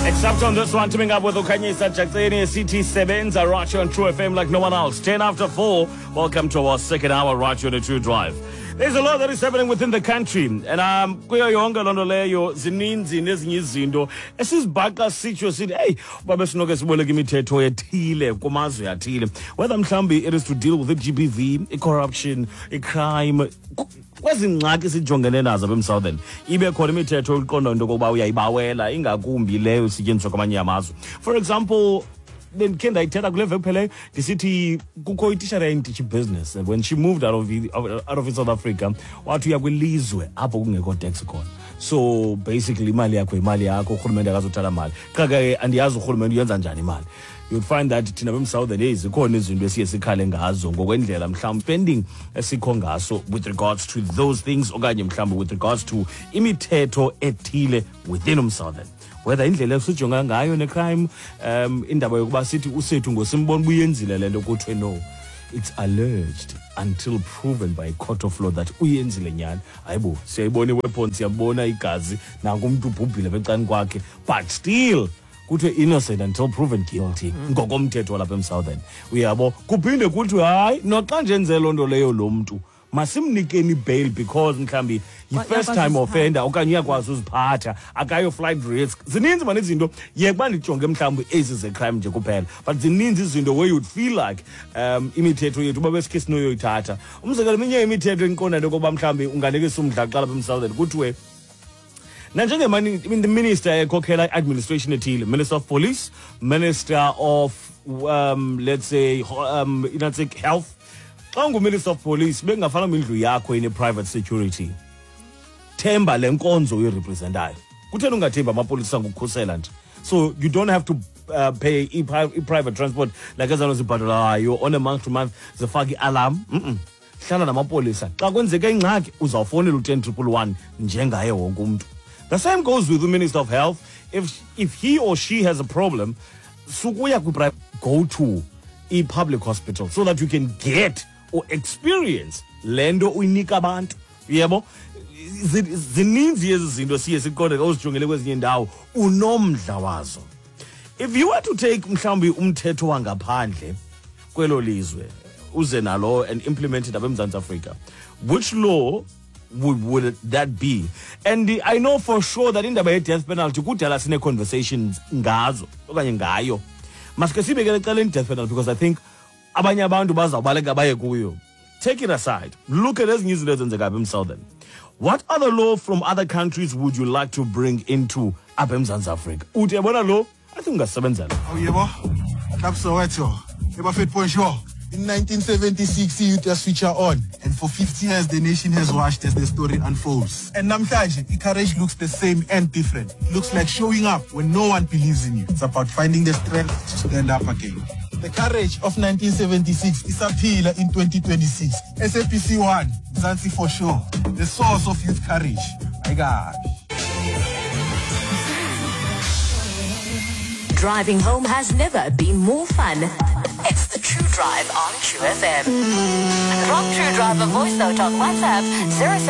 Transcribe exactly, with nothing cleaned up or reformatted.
Except on this one, teaming up with Ukanyisa Jackseni, C T Sebenza, right here on True F M like no one else. ten after four. Welcome to our second hour right here on the True Drive. There's a lot that is happening within the country. And um, kuyo yonke lonto leyo zininzi nezinye izinto esizibhaqa sitsho sithi hey babe sinoke siboleka imithetho ethile kumazwe athile. Whether mhlambi it is to deal with the G B V, corruption, crime, kwezi ngxaki sijongene nazo apha eMsouthern ibe khona imithetho uqonda into kokuba uyayibawela ingakumbi leyo sityenziswa kwamanye amazwe. For example, bendikhe ndayithetha kule veki pheleyo ndisithi kukho itishara yayinditshi business when she moved out of out of South Africa wathi uya kwilizwe apho kungekho tax khona. So basically imali yakho imali yakho urhulumente akazothatha mali qha ke andiyazi urhulumente uyenza njani imali. You'd find that thina beMsouthern days zikhona izinto esiye sikhale ngazo ngokwendlela mhlawumbe spending esikho ngaso with regards to those things okanye mhlawumbe with regards to imithetho ethile within uMsouthern. Whether indlela esijonga ngayo necrime um indaba yokuba sithi usethu ngosimbona buyenzile lento kuthiwe no, it's alleged until proven by a court of law that uyenzile nyani. Hayibo siyayibona iweapons siyabona igazi nanku umuntu ubhubhile becani kwakhe but still kuthiwe innocent until proven guilty ngokomthetho lapha eMsouthern. Uyabo kuphinde kuthi hayi noxa nje enze lonto leyo lo muntu masimnikeni bail because mhlambi yi-first time offender okanye uyakwazi uziphatha akayo flight risk. Zininzi manje izinto yekuba ndijonge mhlambi ezi ze-crime nje kuphela but zininzi izinto where you'd feel like um imithetho yethu uba besikhe sinoyoyithatha. Umzekelo eminye imithetho enqonda into kokuba mhlambi unganikisa umdla xa lapha eMsouthern kuthiwe nanjengemani I mean the minister ekhokhela administration ethile, Minister of Police, Minister of um let's say um let's say health. Xa ungu-Minister of Police bekungafana mindlu yakho ine private security themba lenkonzo uyirepresentayo. Kutheni ungathemba amapolisa ngokukhusela nje? So you don't have to uh, pay i-private transport like ezalo zibhadalayo on a month to month zifake i-alarm. Mhm. Hlala namapolisa xa kwenzeka ingxaki uzawufonela u-ten triple one njengaye wonke umuntu. The same goes with the Minister of Health. If if he or she has a problem, sukuya ku go to a public hospital so that you can get or experience lendo uyinika abantu. Yebo zininzi izinto siye siqonde xa usijongele kwezinye indawo unomdla wazo. If you were to take mhlambi umthetho wangaphandle kwelo lizwe uze nalo and implement it apha eMzantsi Africa, which law would would that be? And the, I know for sure that indaba ye-death penalty kudala sine conversations ngazo okanye ngayo. Masike sibekele ecaleni death penalty because I think abanye abantu bazawubaleka baye kuyo. Take it aside. Look at ezinye izinto ezenzeka apha eMsouthern. What other law from other countries would you like to bring into apha eMzantsi Africa? Uthi yabona lo I think ungasebenza lo. Oh yebo. Lapso wethu. Eba fit point sure. In nineteen seventy-six, youth just switch on, and for fifty years the nation has watched as the story unfolds. And namhlanje, the courage looks the same and different. It looks like showing up when no one believes in you. It's about finding the strength to stand up again. The courage of nineteen seventy-six is a pillar in twenty twenty-six. S A P C one, Zanzi for sure, the source of youth courage. My gosh. Driving home has never been more fun. It's the True Drive on True F M. Drop True Drive a voice note on WhatsApp zero seven